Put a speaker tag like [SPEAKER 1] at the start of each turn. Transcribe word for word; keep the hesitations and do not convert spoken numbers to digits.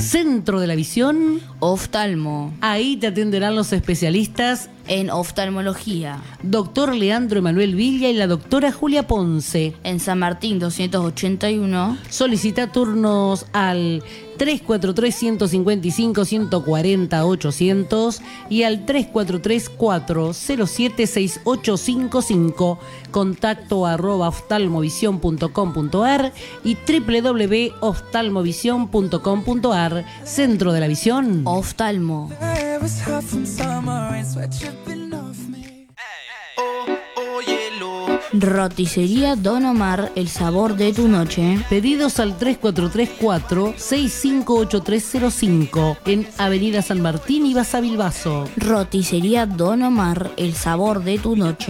[SPEAKER 1] Centro de la Visión,
[SPEAKER 2] Oftalmo.
[SPEAKER 1] ahí te atenderán los especialistas
[SPEAKER 2] En oftalmología.
[SPEAKER 1] doctor Leandro Emanuel Villa y la doctora Julia Ponce.
[SPEAKER 2] En San Martín doscientos ochenta y uno.
[SPEAKER 1] Solicita turnos al tres cuatro tres, uno cinco cinco, uno cuatro cero, ochocientos y al tres cuatro tres, cuatro cero siete, seis ocho cinco cinco. Contacto arroba oftalmovisión punto com punto ar y doble u doble u doble u punto oftalmovisión punto com punto ar. Centro de la Visión,
[SPEAKER 2] Oftalmo. Roticería Don Omar, el sabor de tu noche.
[SPEAKER 1] Pedidos al tres cuatro tres, cuatro seis cinco ocho tres cero cinco en Avenida San Martín y Basavilbaso.
[SPEAKER 2] Roticería Don Omar, el sabor de tu noche.